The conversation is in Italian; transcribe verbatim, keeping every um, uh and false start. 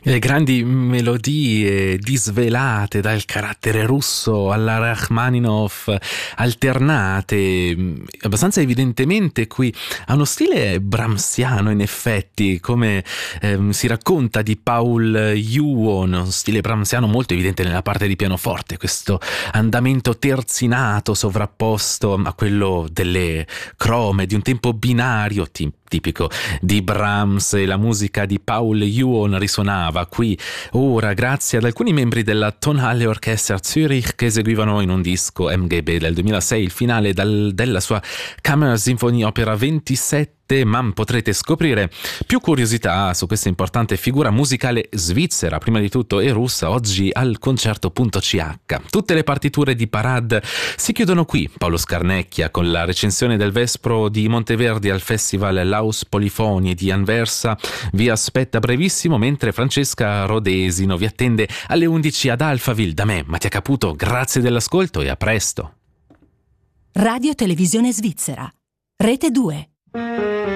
Le grandi melodie disvelate dal carattere russo alla Rachmaninov, alternate abbastanza evidentemente qui a uno stile brahmsiano, in effetti, come ehm, si racconta di Paul Yuon, uno stile brahmsiano molto evidente nella parte di pianoforte, questo andamento terzinato sovrapposto a quello delle crome di un tempo binario tipico di Brahms, e la musica di Paul Yuon risuonava qui ora grazie ad alcuni membri della Tonhalle Orchestra Zürich che eseguivano in un disco M G B del duemilasei il finale dal, della sua Kammersinfonie Opera ventisette, ma potrete scoprire più curiosità su questa importante figura musicale svizzera, prima di tutto, e russa, oggi al concerto punto c h. Tutte le partiture di Parade si chiudono qui. Paolo Scarnecchia con la recensione del Vespro di Monteverdi al Festival Laus Polifonie di Anversa vi aspetta brevissimo, mentre Francesca Rodesino vi attende alle undici ad Alphaville. Da me, Mattia Caputo, grazie dell'ascolto e a presto. Radio Televisione Svizzera, Rete due.